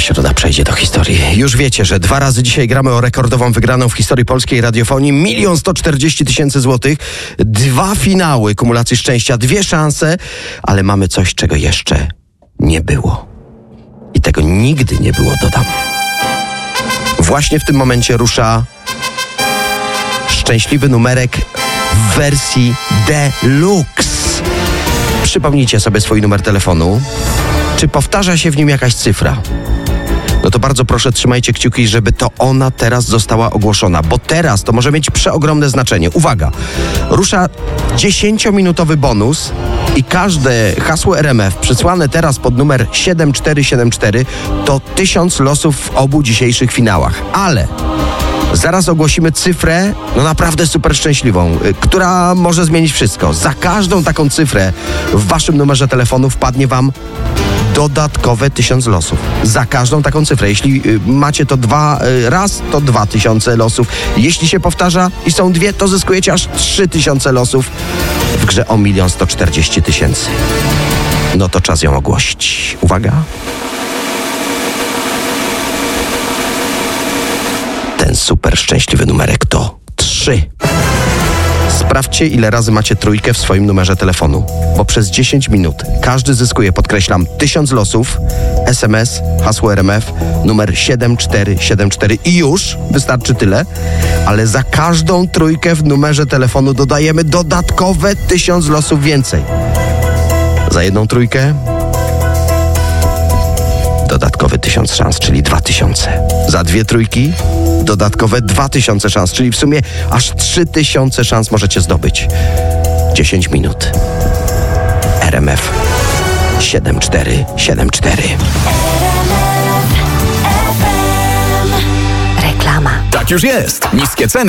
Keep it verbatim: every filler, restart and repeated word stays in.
środa przejdzie do historii. Już wiecie, że dwa razy dzisiaj gramy o rekordową wygraną w historii polskiej radiofonii. Milion sto czterdzieści tysięcy złotych. Dwa finały kumulacji szczęścia, dwie szanse, ale mamy coś, czego jeszcze nie było. I tego nigdy nie było, dodam. Właśnie w tym momencie rusza szczęśliwy numerek w wersji deluxe. Przypomnijcie sobie swój numer telefonu. Czy powtarza się w nim jakaś cyfra? No to bardzo proszę, trzymajcie kciuki, żeby to ona teraz została ogłoszona, bo teraz to może mieć przeogromne znaczenie. Uwaga, rusza dziesięciominutowy bonus i każde hasło R M F przysłane teraz pod numer siedem cztery siedem cztery to tysiąc losów w obu dzisiejszych finałach. Ale zaraz ogłosimy cyfrę, no naprawdę super szczęśliwą, która może zmienić wszystko. Za każdą taką cyfrę w waszym numerze telefonu wpadnie wam dodatkowe tysiąc losów. Za każdą taką cyfrę. Jeśli macie to dwa raz, to dwa tysiące losów. Jeśli się powtarza i są dwie, to zyskujecie aż trzy tysiące losów w grze o milion sto czterdzieści tysięcy. No to czas ją ogłosić. Uwaga. Ten super szczęśliwy numerek to trzy. Sprawdźcie, ile razy macie trójkę w swoim numerze telefonu, bo przez dziesięć minut każdy zyskuje, podkreślam, tysiąc losów, S M S, hasło R M F, numer siedem cztery siedem cztery i już, wystarczy tyle, ale za każdą trójkę w numerze telefonu dodajemy dodatkowe tysiąc losów więcej. Za jedną trójkę dodatkowy tysiąc szans, czyli dwa tysiące. Za dwie trójki dodatkowe dwa tysiące szans, czyli w sumie aż trzy tysiące szans możecie zdobyć. dziesięć minut. R M F siedem cztery siedem cztery. Reklama. Tak już jest. Niskie ceny